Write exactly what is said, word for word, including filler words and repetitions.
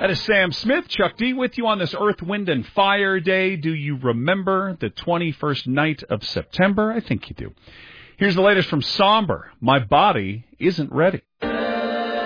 That is Sam Smith. Chuck D with you on this Earth, Wind, and Fire Day. Do you remember the twenty-first night of September? I think you do. Here's the latest from Somber. My body isn't ready.